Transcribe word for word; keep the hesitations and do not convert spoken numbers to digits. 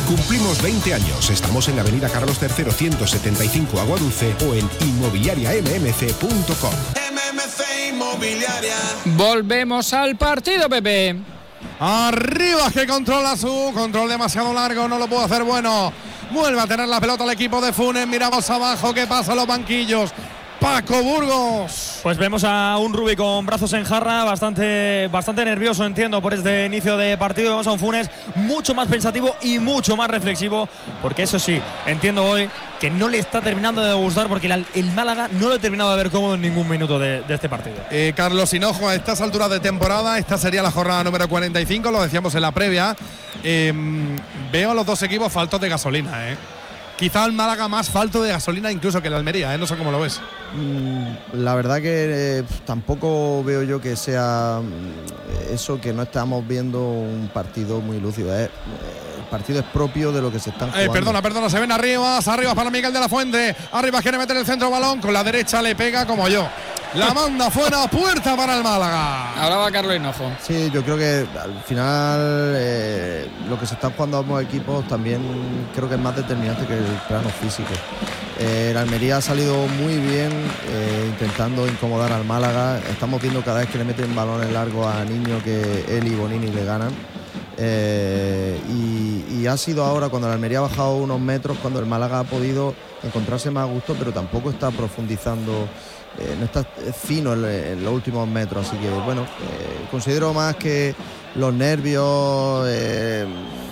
Cumplimos veinte años. Estamos en la avenida Carlos tercero, ciento setenta y cinco, Aguadulce, o en inmobiliaria m m c punto com. M M C Inmobiliaria. Volvemos al partido, Pepe. Arriba, que controla su control demasiado largo, no lo puede hacer bueno. Vuelve a tener la pelota el equipo de Funes. Miramos abajo, ¿qué pasa en los banquillos? Paco Burgos. Pues vemos a un Rubi con brazos en jarra, bastante, bastante nervioso, entiendo, por este inicio de partido. Vemos a un Funes mucho más pensativo y mucho más reflexivo, porque eso sí, entiendo hoy que no le está terminando de gustar, porque el, el Málaga no lo ha terminado de ver cómodo en ningún minuto de, de este partido. Eh, Carlos Hinojo, a estas alturas de temporada, esta sería la jornada número cuarenta y cinco, lo decíamos en la previa. Eh, veo a los dos equipos faltos de gasolina, ¿eh? Quizá el Málaga más falto de gasolina incluso que el Almería, ¿eh? No sé cómo lo ves. Mm, la verdad que eh, tampoco veo yo que sea eso, que no estamos viendo un partido muy lúcido. ¿eh? El partido es propio de lo que se están jugando. Eh, perdona, perdona, se ven arriba, arriba para Miguel de la Fuente. Arriba quiere meter el centro balón, con la derecha le pega como yo. La manda fuera, puerta para el Málaga. Ahora va Carlos Hinojo. Sí, yo creo que al final eh, lo que se están jugando ambos equipos también creo que es más determinante que el plano físico. Eh, el Almería ha salido muy bien eh, intentando incomodar al Málaga. Estamos viendo cada vez que le meten balones largos a Niño que él y Bonini le ganan. Eh, y, y ha sido ahora cuando el Almería ha bajado unos metros cuando el Málaga ha podido encontrarse más a gusto, pero tampoco está profundizando. Eh, no está fino en, en los últimos metros, así que bueno, eh, considero más que los nervios, eh,